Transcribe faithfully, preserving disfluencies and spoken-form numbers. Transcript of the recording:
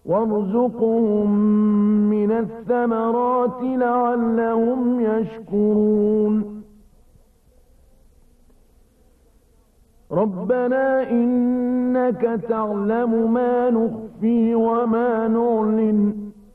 وارزقهم من الثمرات لعلهم يشكرون ربنا إنك تعلم ما نخفي وما نعلن